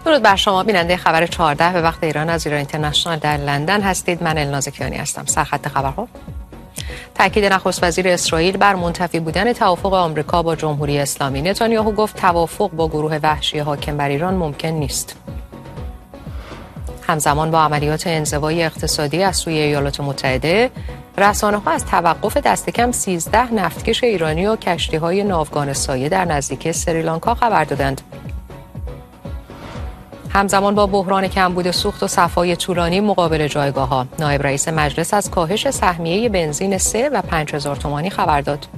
درود بر شما بیننده خبر 14 به وقت ایران از ایران اینترنشنال در لندن هستید. من الناز کیانی هستم. سرخط خبرها: تاکید نخست وزیر اسرائیل بر منتفی بودن توافق آمریکا با جمهوری اسلامی. نتانیاهو گفت توافق با گروه وحشی حاکم بر ایران ممکن نیست. همزمان با عملیات انزوای اقتصادی از سوی ایالات متحده، رسانه‌ها از توقف دست کم 13 نفتکش ایرانی و کشتی‌های ناوگان سایه در نزدیکی سریلانکا خبر دادند. همزمان با بحران کمبود سوخت و صفای طولانی مقابل جایگاه‌ها، نایب رئیس مجلس از کاهش سهمیه بنزین 3 و 5000 تومانی خبر داد.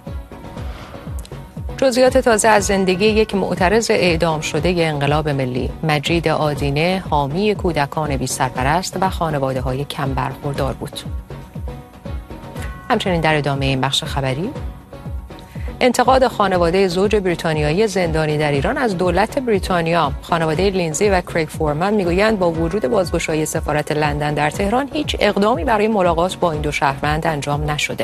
جزئیات تازه از زندگی یک معترض اعدام شده انقلاب ملی، مجید آدینه، حامی کودکان بی سرپرست و خانواده‌های کم برخوردار بود. همچنین در ادامه این بخش خبری، انتقاد خانواده زوج بریتانیایی زندانی در ایران از دولت بریتانیا. خانواده لینزی و کریگ فورمن میگویند با وجود بازگشایی سفارت لندن در تهران هیچ اقدامی برای ملاقات با این دو شهروند انجام نشده.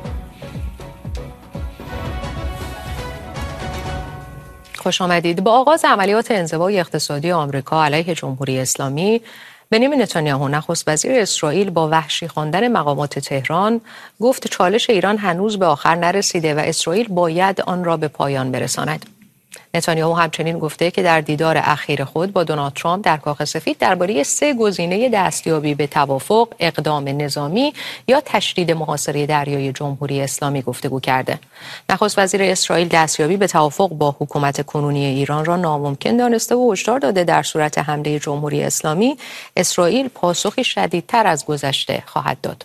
خوش آمدید. با آغاز عملیات انزوای اقتصادی آمریکا علیه جمهوری اسلامی، بنیامین نتانیاهو نخست وزیر اسرائیل با وحشی خواندن مقامات تهران گفت چالش ایران هنوز به آخر نرسیده و اسرائیل باید آن را به پایان برساند. نتانیاهو همچنین گفته که در دیدار اخیر خود با دونالد ترامپ در کاخ سفید درباره 3 گزینه دستیابی به توافق، اقدام نظامی یا تشدید محاصره دریای جمهوری اسلامی گفتگو کرده. نخست وزیر اسرائیل دستیابی به توافق با حکومت کنونی ایران را ناممکن دانسته و هشدار داده در صورت حمله جمهوری اسلامی اسرائیل پاسخی شدیدتر از گذشته خواهد داد.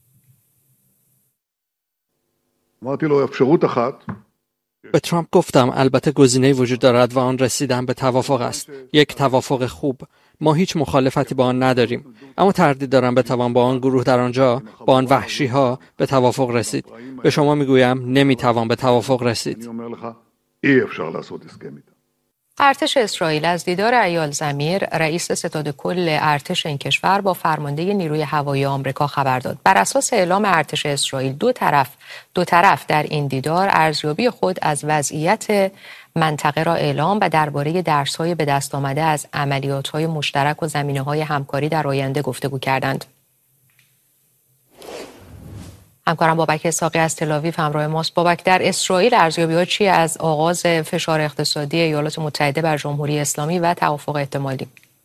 به ترامپ گفتم البته گزینه‌ای وجود دارد و آن رسیدن به توافق است. یک توافق خوب. ما هیچ مخالفتی با آن نداریم، اما تردید دارم بتوان با آن گروه در آنجا، با آن وحشی‌ها به توافق رسید. به شما میگویم نمیتوان به توافق رسید. ارتش اسرائیل از دیدار ایال زمیر، رئیس ستاد کل ارتش این کشور، با فرمانده نیروی هوایی آمریکا خبر داد. بر اساس اعلام ارتش اسرائیل دو طرف در این دیدار ارزیابی خود از وضعیت منطقه را اعلام و درباره درس‌های به دست آمده از عملیات‌های مشترک و زمینه‌های همکاری در آینده گفتگو کردند. همکارم بابک اسحاقی از تل‌آویو همراه ماست. بابک، در اسرائیل ارزیابی‌ها چیه از آغاز فشار اقتصادی ایالات متحده بر جمهوری اسلامی و توافق احتمالی؟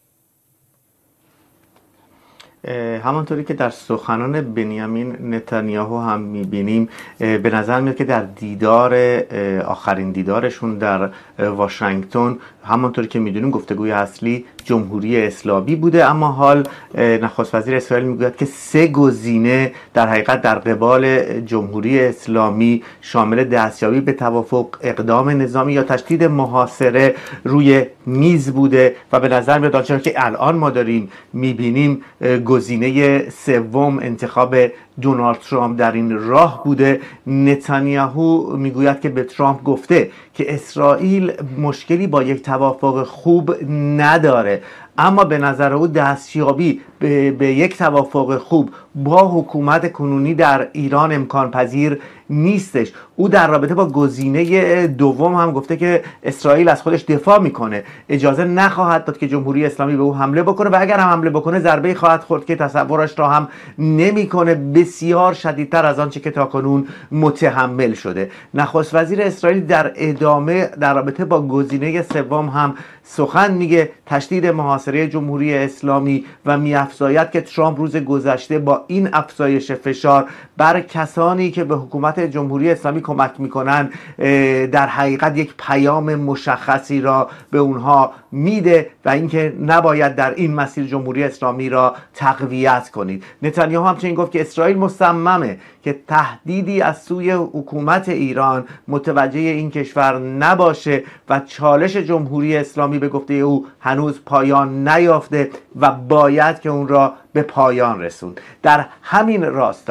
همانطوری که در سخنان بنیامین نتانیاهو هم می‌بینیم، به نظر میاد که در آخرین دیدارشون در واشنگتن، همانطوری که می‌دونیم گفتگوی اصلی جمهوری اسلامی بوده، اما حال نخست وزیر اسرائیل میگوید که 3 گزینه در حقیقت در قبال جمهوری اسلامی شامل دستیابی به توافق، اقدام نظامی یا تشدید محاصره روی میز بوده و به نظر میاد آنچه که الان ما داریم می‌بینیم گزینه سوم انتخاب دونالد ترامپ در این راه بوده. نتانیاهو میگوید که به ترامپ گفته که اسرائیل مشکلی با یک توافق خوب نداره، اما به نظر او دستیابی به یک توافق خوب با حکومت کنونی در ایران امکان پذیر نیستش. او در رابطه با گزینه دوم هم گفته که اسرائیل از خودش دفاع میکنه، اجازه نخواهد داد که جمهوری اسلامی به او حمله بکنه و اگر هم حمله بکنه ضربه خواهد خورد که تصورش را هم نمیکنه، بسیار شدیدتر از آنچه که تاکنون متحمل شده. نخست وزیر اسرائیل در ادامه در رابطه با گزینه سوم هم سخن میگه، تشدید محاصره جمهوری اسلامی، و می‌افزاید که ترامپ روز گذشته با این افزایش فشار بر کسانی که به حکومت جمهوری اسلامی کمک میکنن در حقیقت یک پیام مشخصی را به اونها میده و اینکه نباید در این مسیر جمهوری اسلامی را تقویت کنید. نتانیاهو همچنین گفت که اسرائیل مصممه که تهدیدی از سوی حکومت ایران متوجه این کشور نباشه و چالش جمهوری اسلامی به گفته او هنوز پایان نیافته و باید که اون را به پایان رسوند. در همین راستا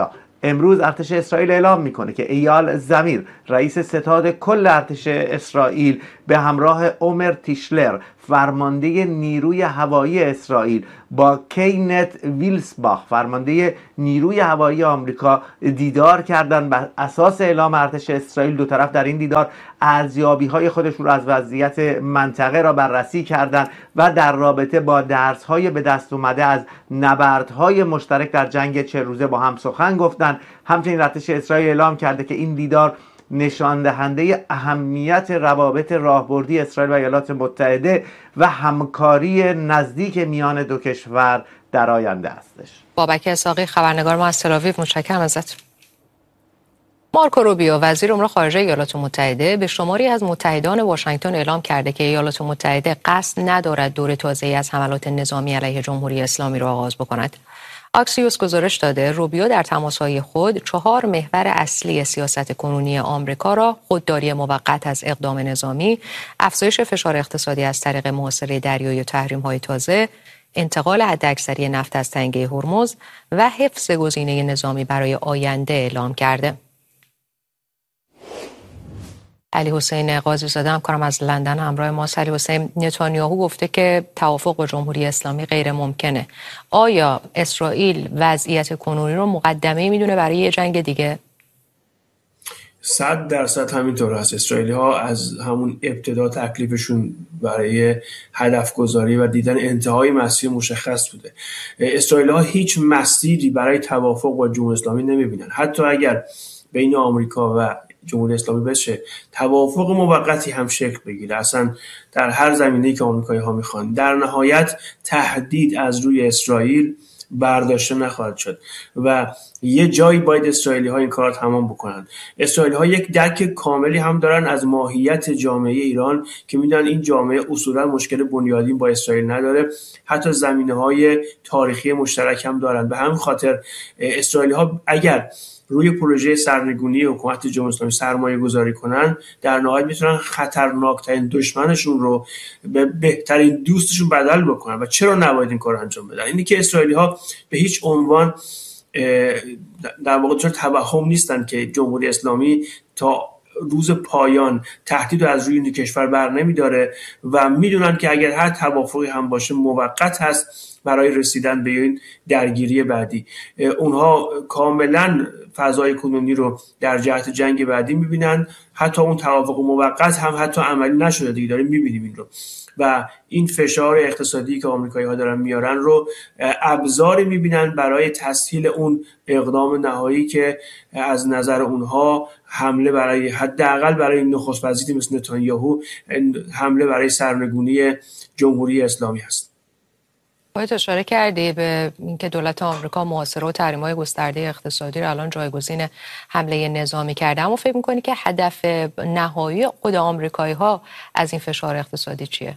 امروز ارتش اسرائیل اعلام میکنه که ایال زمیر رئیس ستاد کل ارتش اسرائیل به همراه عمر تیشلر فرمانده نیروی هوایی اسرائیل با کینت ویلسباخ فرمانده نیروی هوایی آمریکا دیدار کردند. بر اساس اعلام ارتش اسرائیل دو طرف در این دیدار ارزیابی‌های خودشون را از وضعیت منطقه را بررسی کردند و در رابطه با درس‌های به دست اومده از نبردهای مشترک در جنگ 40 روزه با هم سخن گفتند. همچنین ارتش اسرائیل اعلام کرده که این دیدار نشان دهنده اهمیت روابط راهبردی اسرائیل و ایالات متحده و همکاری نزدیک میان دو کشور در آینده هستش. بابک اسحاقی خبرنگار ما از تل‌آویو، متشکرم ازت. مارکو روبیو وزیر امور خارجه ایالات متحده به شماری از متحدان واشنگتن اعلام کرده که ایالات متحده قصد ندارد دور تازه‌ای از حملات نظامی علیه جمهوری اسلامی را آغاز بکند. آکسیوس گزارش داده روبیو در تماس‌های خود 4 محور اصلی سیاست کنونی آمریکا را خودداری موقت از اقدام نظامی، افزایش فشار اقتصادی از طریق محاصره دریایی و تحریم‌های تازه، انتقال حداکثری نفت از تنگه هرمز و حفظ گزینه نظامی برای آینده اعلام کرده. علی حسین قاضی زاده همکارم از لندن همراه ماست. علی حسین، نتانیاهو گفته که توافق با جمهوری اسلامی غیر ممکنه. آیا اسرائیل وضعیت کنونی رو مقدمه میدونه برای یه جنگ دیگه؟ 100% همینطور هست. اسرائیلی ها از همون ابتدا تکلیفشون برای هدف گذاری و دیدن انتهای مسیر مشخص بوده. اسرائیلی ها هیچ مسیری برای توافق با جمهوری اسلامی نمیبینن. حتی اگر بین آمریکا و جمهوری اسلامی بشه توافق موقتی هم شکل بگیره، اصلا در هر زمینه‌ای که آمریکایی ها میخوان، در نهایت تهدید از روی اسرائیل برداشته نخواهد شد و یه جایی باید اسرائیلی ها این کار تمام بکنن. اسرائیلی ها یک درک کاملی هم دارن از ماهیت جامعه ایران که میدونن این جامعه اصولا مشکل بنیادین با اسرائیل نداره، حتی زمینه های تاریخی مشترک هم دارن. به همین خاطر اسرائیلی ها اگر روی پروژه سرنگونی حکومت جمهوری اسلامی سرمایه گذاری کنن، در نهایت میتونن خطرناکترین دشمنشون رو به بهترین دوستشون بدل بکنن و چرا نباید این کار انجام بدن؟ اینی که اسرائیلی ها به هیچ عنوان در واقع توهم نیستن که جمهوری اسلامی تا روز پایان تهدید از روی این کشور بر نمیداره و میدونن که اگر هر توافقی هم باشه موقت هست برای رسیدن به این درگیری بعدی. اونها کاملا فضای کنونی رو در جهت جنگ بعدی میبینن، حتی اون توافق موقت هم حتی عملی نشده دیگه، داریم میبینیم این رو و این فشار اقتصادی که آمریکایی ها دارن میارن رو ابزاری میبینن برای تسهیل اون اقدام نهایی که از نظر اونها حمله برای حداقل برای نخست وزیری مثل نتانیاهو حمله برای سرنگونی جمهوری اسلامی هست. باید اشاره کردی به اینکه دولت آمریکا محاصره و تحریم‌های گسترده اقتصادی رو الان جایگزین حمله نظامی کرده، اما فکر می‌کنی که هدف نهایی خود آمریکایی‌ها از این فشار اقتصادی چیه؟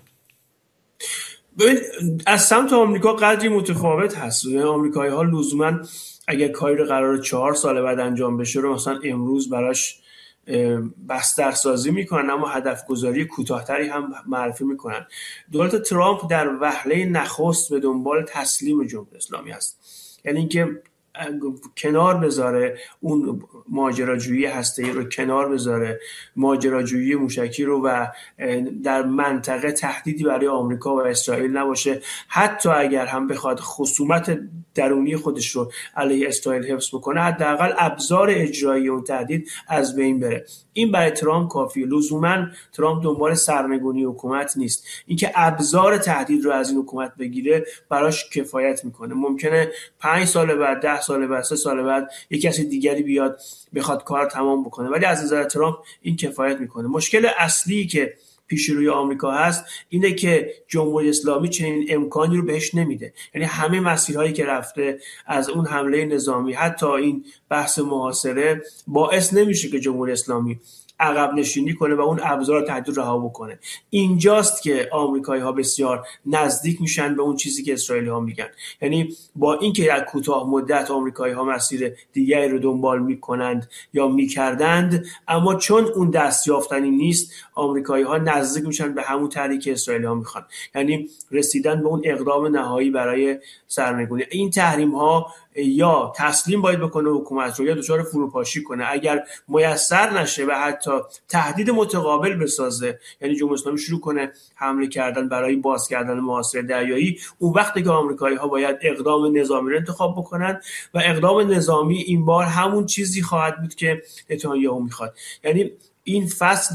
ببین، از سمت آمریکا قدری متفاوت هست. آمریکایی‌ها لزوماً اگر کاری رو قراره 4 سال بعد انجام بشه رو مثلا امروز براش بسترسازی میکنن، اما هدف گذاری کوتاه‌تری هم معرفی میکنن. دولت ترامپ در وهله نخست به دنبال تسلیم جمهوری اسلامی است، یعنی اینکه کنار بذاره اون ماجراجویی هسته‌ای رو، کنار بذاره ماجراجویی موشکی رو و در منطقه تهدیدی برای آمریکا و اسرائیل نباشه. حتی اگر هم بخواد خصومت درونی خودش رو علیه اسرائیل حفظ بکنه، حداقل ابزار اجرایی اون تهدید از بین بره. این برای ترامپ کافیه. لزوما ترامپ دنبال سرنگونی حکومت نیست، اینکه ابزار تهدید رو از این حکومت بگیره براش کفایت میکنه. ممکنه 5 سال بعد، 10 سال بعد، 3 سال بعد یک کسی دیگری بیاد بخواد کار تمام بکنه، ولی از نظر ترامپ این کفایت میکنه. مشکل اصلی که پیش روی آمریکا هست اینه که جمهوری اسلامی چنین امکانی رو بهش نمیده. یعنی همه مسیرهایی که رفته، از اون حمله نظامی حتی این بحث محاصره، باعث نمیشه که جمهوری اسلامی عقب نشینی کنه و اون ابزار تهدید رها بکنه. اینجاست که آمریکایی‌ها بسیار نزدیک میشن به اون چیزی که اسرائیلی‌ها میگن. یعنی با اینکه در کوتاه مدت آمریکایی‌ها مسیر دیگری رو دنبال میکنند یا میکردند، اما چون اون دستیافتنی نیست، آمریکایی‌ها نزدیک میشن به همون طریقی که اسرائیلی‌ها میخوان، یعنی رسیدن به اون اقدام نهایی برای سرنگونی. این تحریم‌ها یا تسلیم باید بکنه حکومت رو یا دچار فروپاشی کنه. اگر میسر نشه و حتی تهدید متقابل بسازه، یعنی جمهوری اسلامی شروع کنه حمله کردن برای باز کردن محاصره دریایی، اون وقتی که آمریکایی‌ها باید اقدام نظامی رو انتخاب بکنن و اقدام نظامی این بار همون چیزی خواهد بود که نتانیاهو میخواد. یعنی این فصل